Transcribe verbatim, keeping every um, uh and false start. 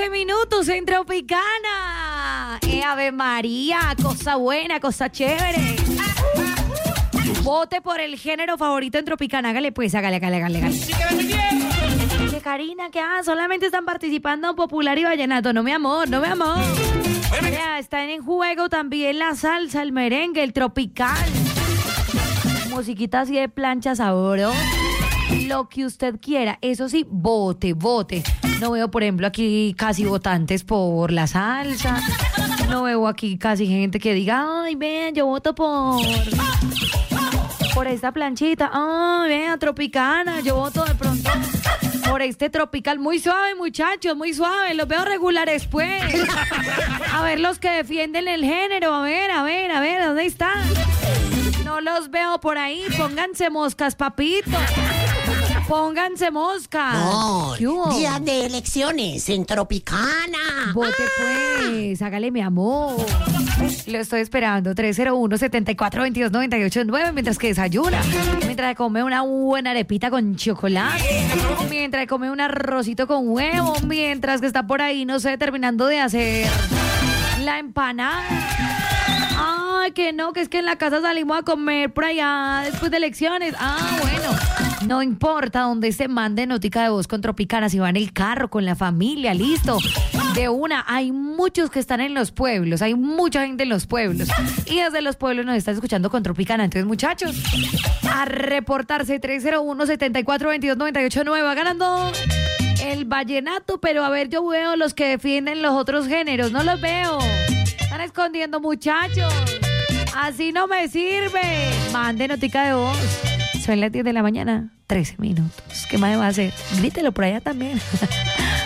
trece minutos en Tropicana. Eh, Ave María, cosa buena, cosa chévere. Vote por el género favorito en Tropicana. Hágale pues, hágale, hágale, hágale. hágale. Que Karina, que ah, solamente están participando popular y vallenato. No, mi amor, no, mi amor. Vea, están en juego también la salsa, el merengue, el tropical. Musiquita así de plancha sabrosa. Lo que usted quiera. Eso sí, vote, vote. No veo, por ejemplo, aquí casi votantes por la salsa. No veo aquí casi gente que diga, ay, vean, yo voto por... por esta planchita. Ay, vean, Tropicana, yo voto de pronto por este tropical. Muy suave, muchachos, muy suave. Los veo regulares, pues. A ver, los que defienden el género. A ver, a ver, a ver, ¿dónde están? No los veo por ahí. Pónganse moscas, papito. Pónganse moscas. No, día de elecciones en Tropicana. Vote pues, hágale mi amor. Lo estoy esperando. tres cero uno, siete cuatro, dos dos, nueve ocho nueve. Mientras que desayuna, mientras come una buena arepita con chocolate, mientras come un arrocito con huevo, mientras que está por ahí, no sé, terminando de hacer la empanada. Ay, que no, que es que en la casa salimos a comer por allá después de elecciones. Ah, bueno. No importa dónde se mande notica de voz con Tropicana, si va en el carro, con la familia, listo. De una, hay muchos que están en los pueblos, hay mucha gente en los pueblos. Y desde los pueblos nos están escuchando con Tropicana. Entonces, muchachos, a reportarse tres cero uno, siete cuatro, dos dos, nueve ocho nueve. Va ganando el vallenato, pero a ver, yo veo los que defienden los otros géneros, no los veo. Están escondiendo, muchachos. Así no me sirve. Mande notica de voz. Son las diez de la mañana, trece minutos. ¿Qué más va a hacer? Grítelo por allá también.